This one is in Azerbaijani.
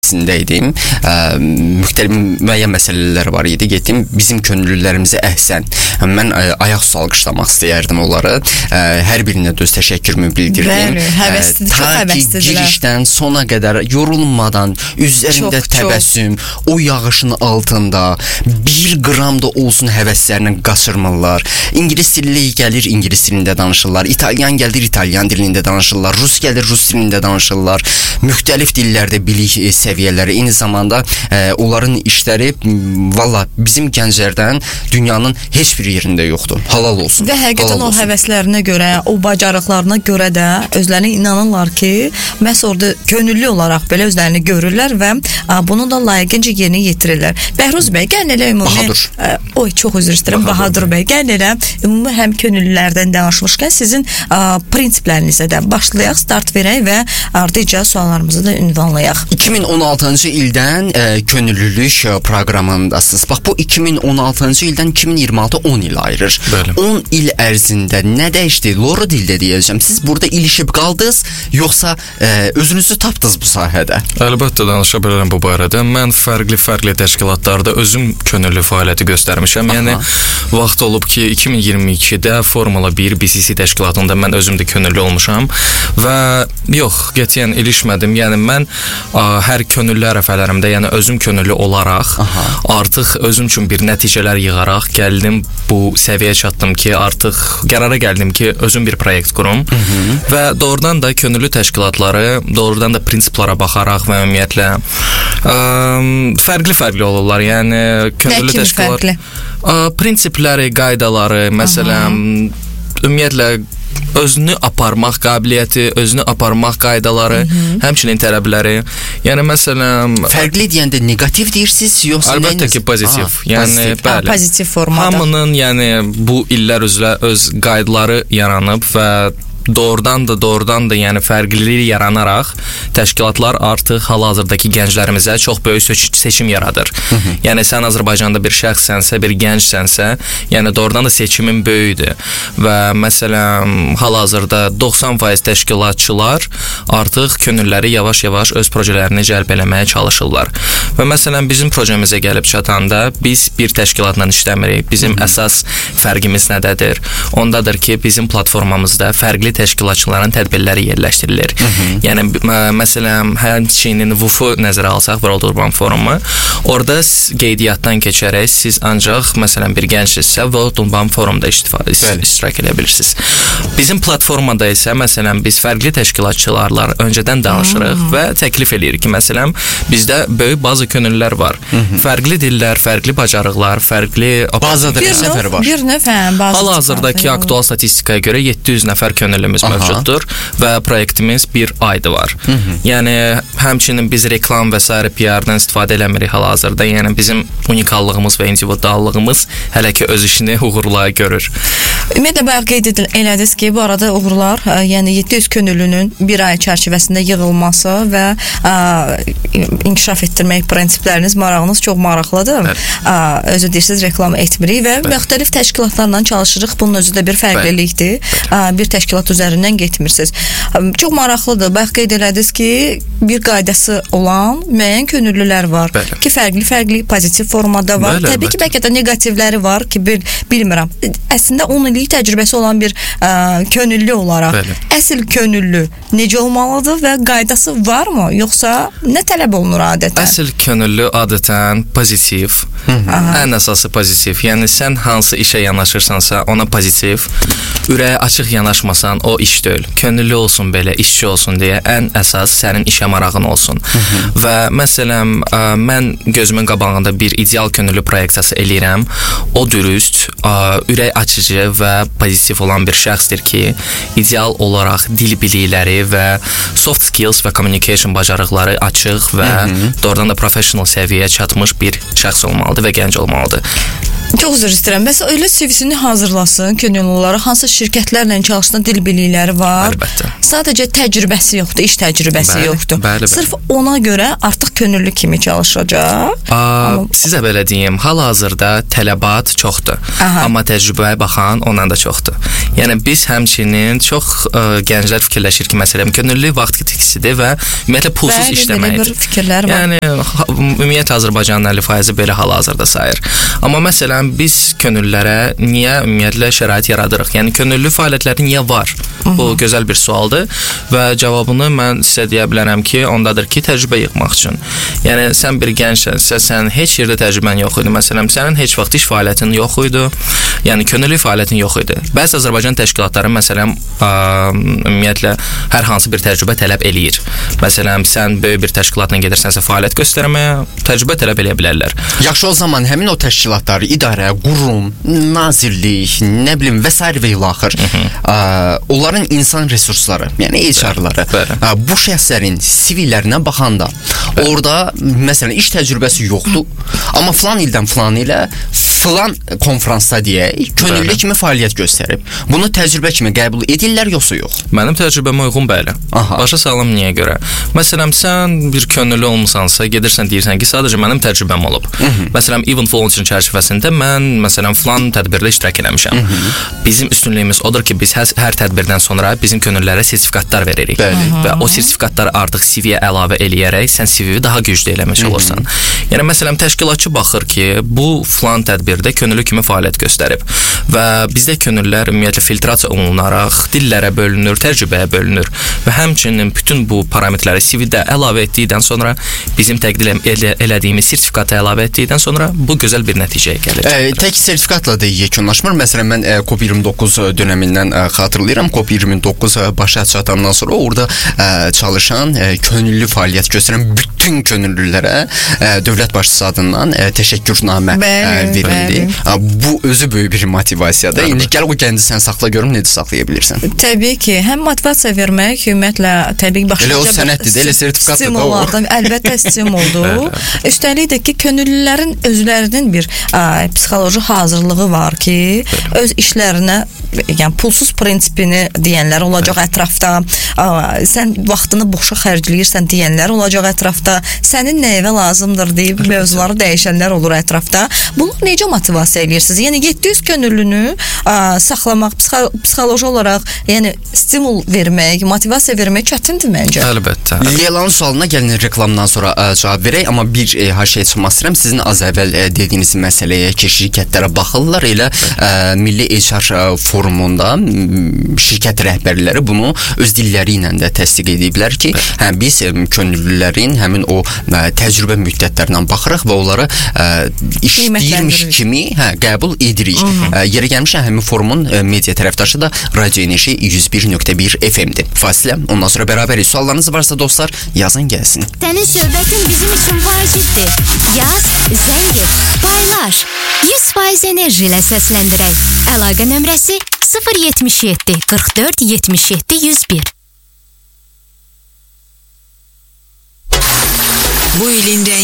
idim. Müxtəlif müəyyən məsələlər var idi. Getdim, bizim könüllülərimizə əhsən. Mən ayaq üstü alqışlamaq istəyərdim onları. Hər birinə öz təşəkkürümü bildirdim. Bəli, həvəslidir, çox həvəslidirlər. Girişdən sona qədər yorulmadan, üzlərində təbəssüm, o yağışın altında 1 qram da olsun həvəslərindən qaçırmırlar. İngilis dili gəlir, ingilis dilində danışırlar. İtalyan gəlir, İtalyan dilində danışırlar. Rus gəlir, Rus dilində danışırlar. Müxtəlif dillərdə bilik səviyyələri, eyni zamanda onların işləri valla bizim gənclərdən dünyanın heç bir yerində yoxdur. Halal olsun. Və həqiqətən o həvəslərinə görə, o bacarıqlarına görə də özlərinə inanırlar ki, məhz orada könüllü olaraq belə özlərini görürlər və bunu da layiqincə yerinə yetirirlər. Bəhruz bəy, gəlin elə ümumi... Bahadur. Çox üzr istəyirəm, Bahadur bəy. Gəlin elə ümumi həm könüllülərdən danışmışkən sizin prinsiplərinizə də başlayaq, start verək və ardıca suallarımızı da ünvanlayaq. 2016-cı ildən könüllülük proqramındasınız. Bax, bu 2016-cı ildən 2026 10 il ayırır. Bəli. 10 il ərzində nə dəyişdi? Loru dildə deyəcəm. Siz burada ilişib qaldınız, yoxsa özünüzü tapdınız bu sahədə? Əlbəttə danışa bilərəm bu barədə. Mən fərqli təşkilatlarda özüm könüllü fəaliyyəti göstərmişəm. Yəni, vaxt olub ki, 2022-də Formula 1 BCC təşkilatında mən özüm də könüllü olmuşam və yox, qətiyyən ilişmədim. Yəni, mən hər könüllü ərəfələrimdə, yəni özüm könüllü olaraq, artıq özüm üçün bir nəticələr yığaraq gəldim, bu səviyyəyə çatdım ki, artıq qərara gəldim ki, özüm bir proyekt qurum və doğrudan da könüllü təşkilatları, doğrudan da prinsiplara baxaraq və ümumiyyətlə fərqli olurlar. Yəni, könüllü təşkilatlar prinsipləri, qaydaları, məsələn, ümumiyyətlə özünü aparmaq qabiliyyəti, özünü aparmaq qaydaları, həmçinin tələbləri. Yəni, məsələn... Fərqli deyəndə negativ deyirsiniz, yoxsa... Əlbəttə ki, pozitiv. Yəni, bəli. Pozitiv formada. Hamının, yəni, bu illər üzrə öz qaydaları yaranıb və doğrudan da yəni fərqlilik yaranaraq təşkilatlar artıq hal-hazırdakı gənclərimizə çox böyük seçim yaradır. Yəni sən Azərbaycanda bir şəxssənsə, bir gəncsənsə, yəni doğrudan da seçimin böyükdür və məsələn hal-hazırda 90% təşkilatçılar artıq könülləri yavaş-yavaş öz projelerini cəlb eləməyə çalışırlar. Və məsələn bizim projemizə gəlib çatanda biz bir təşkilatla işləmirik. Bizim əsas fərqimiz nədədir? Ondadır ki, bizim platformamızda fərqli təşkilatçıların tədbirləri yerləşdirilir. Yəni, məsələn, həmçinin WUF-u nəzərə alsaq, World Urban Forumu, orada qeydiyyatdan keçərək siz ancaq, məsələn, bir gəncsinizsə, World Urban Forumda iştirak edə bilirsiniz. Bizim platformada isə, məsələn, biz fərqli təşkilatçılarla öncədən danışırıq və təklif edirik ki, məsələn, bizdə böyük bazı könüllülər var. Fərqli dillər, fərqli bacarıqlar, fərqli... Bir növ, hal-hazırdakı aktual statistikaya görə 700 nəfər könüllümüz mövcuddur və proyektimiz bir aydı var. Yəni, həmçinin biz reklam və s. PR-dan istifadə eləmirik hal-hazırda. Yəni, bizim unikallığımız və individuallığımız hələ ki öz işini uğurla görür. Ümumiyyətlə, bayaq qeyd elədiniz ki, bu arada uğurlar, yəni 700 könüllünün bir ay çərçivəsində yığılması və inkişaf etdirmək prinsipləriniz, marağınız çox maraqlıdır. Özü deyirsiniz, reklam etmirik və müxtəlif təşkilatlarla çalışırıq. Bunun özü də bir fərqlilikdir. Bir təşkilat üzərindən getmirsiniz. Çox maraqlıdır. Bayaq qeyd elədiniz ki, bir qaydası olan müəyyən könüllülər var ki, fərqli pozitiv formada var. Təbii ki, bəlkə də negativləri var ki, bilmirəm. Əslində 10 illik təcrübəsi olan bir könüllü olaraq əsl könüllü necə olmalıdır və qaydası varmı? Yoxsa nə tələb olunur adətən? Əsl könüllü adətən pozitiv. Ən əsası pozitiv. Yəni, sən hansı işə yanaşırsansa ona pozitiv, ürəyə açıq yanaşmasan o iş deyil. Könüllü olsun belə, işçi olsun deyə ən əsas sənin işə marağın olsun. Və məsələn, mən gözümün qabağında bir ideal könüllü proyektası eləyirəm. O dürüst, ürək açıcı və pozitiv olan bir şəxsdir ki, ideal olaraq dil bilikləri və soft skills və communication bacarıqları açıq və doğrudan da professional səviyyəyə çatmış bir şəxs olmalıdır və gənc olmalıdır. Çox üzr istəyirəm. Bəs elə CV-sini hazırlasın könüllü olaraq hansı şirkətlərlə çalışdığın dil bilikləri var? Əlbəttə. Sadəcə təcrübəsi yoxdur, iş təcrübəsi yoxdur. Bəli. Sırf ona görə artıq könüllü kimi çalışacaq. Sizə belə deyim, hal-hazırda tələbat çoxdur. Amma təcrübəyə baxan ondan da çoxdur. Yəni biz həmçinin çox gənclər fikirləşir ki, məsələn, könüllü vaxt itkisidir və ümumiyyətlə pulsuz işləməkdir. Belə fikirlər var. Yəni ümumiyyətlə Azərbaycanın 50% belə hal-hazırda sayır. Amma məsələn biz könüllülərə niyə ümumiyyətlə şərait yaradırıq? Yəni könüllü fəaliyyətləri niyə var? Bu gözəl bir sualdır və cavabını mən sizə deyə bilərəm ki, ondadır ki, təcrübə yığmaq üçün. Yəni sən bir gəncsənsə, sən heç yerdə təcrübən yox idi. Məsələn, sənin heç vaxt iş fəaliyyətin yox idi. Yəni könüllü fəaliyyətin yox idi. Bəzi Azərbaycan təşkilatları məsələn ümumiyyətlə hər hansı bir təcrübə tələb eləyir. Məsələn, sən böyük bir təşkilatla gedirsənsə fəaliyyət göstərməyə təcrübə tələb eləyə bilərlər. Yaxşı, o zaman həmin o təşkilatlar, idarə, qurum, nazirlik, nə bilim və s. və ilaxır. Onların insan resursları, yəni HR-ları bu şəxslərin CV-lərinə baxanda orada məsələn iş təcrübəsi yoxdur, amma falan ildən falan ilə filan konfransda deyək, könüllü kimi fəaliyyət göstərib. Bunu təcrübə kimi qəbul edirlər yoxsa yox? Mənim təcrübəmə uyğun bəli. Başa salım niyə görə? Məsələn, sən bir könüllü olmusansa, gedirsən deyirsən ki, sadəcə mənim təcrübəm olub. Məsələn, event volunteering çərçivəsində mən məsələn filan tədbirdə iştirak eləmişəm. Bizim üstünlüyümüz odur ki, biz hər tədbirdən sonra bizim könüllülərə sertifikatlar veririk. Və o sertifikatları artıq CV-yə əlavə eləyərək sən CV-yi daha güclü eləmiş olursan. Yəni məsələn, təşkilatçı baxır ki, bu filan tədbirdə könüllü kimi fəaliyyət göstərib və bizdə könüllülər ümumiyyətlə filtrasiya olunaraq dillərə bölünür, təcrübəyə bölünür və həmçinin bütün bu parametrləri CV-də əlavə etdikdən sonra bizim təqdim elədiyimiz sertifikatı əlavə etdikdən sonra bu gözəl bir nəticəyə gəlir. Tək sertifikatla da yekunlaşmır. Məsələn, mən COP29 dönəmindən xatırlayıram. COP29 başa çatandan sonra orada çalışan, könüllü fəaliyyət göstərən bütün könüllülərə dövlət başçısı adından təşəkkürnamə verildi. Bu özü böyük bir motivasiyadır. İndi gəl o gənci sən saxla görüm necə saxlaya bilirsən. Təbii ki, həm motivasiya vermək, ümumiyyətlə təbii başlıca elə o sənətdir, elə sertifikatdır da o. Əlbəttə stimuldur. Üstəlik də ki, könüllülərin özlərinin bir psixoloji hazırlığı var ki, öz işlərinə yəni pulsuz prinsipini deyənlər olacaq ətrafda, sən vaxtını boşa xərcləyirsən deyənlər olacaq ətrafda, sənin nəyəvə lazımdır deyib mövzuları dəyişənlər olur ətrafda. Bunu necə motivasiya edirsiniz? Yəni 700 könüllünü saxlamaq, psixoloji olaraq, yəni stimul vermək, motivasiya vermək çətindir məncə. Əlbəttə. Leylanın sualına gəlin reklamdan sonra cavab verək, amma bir haşiyə çıxmaq istəyirəm. Sizin az əvvəl dediyiniz məsələyə ki, şirkətlərə baxırlar, elə Milli HR forumunda şirkət rəhbərləri bunu öz dilləri ilə də təsdiq ediblər ki, biz könüllülərin həmin o təcrübə müddətlərindən baxırıq və onları işləyirmiş kimi qəbul edirik. Yerə gəlmişəm, həmin forumun media tərəfdaşı da Radio Enerji 101.1 FM-dir. Fasilə, ondan sonra bərabərik. Suallarınız varsa dostlar, yazın gəlsin. Sənin söhbətin bizim üçün vacibdir. Yaz, zəng et, paylaş. 100% enerji ilə səsləndirək. Əlaqə nömrəsi 077 44 77 101. Bu ilin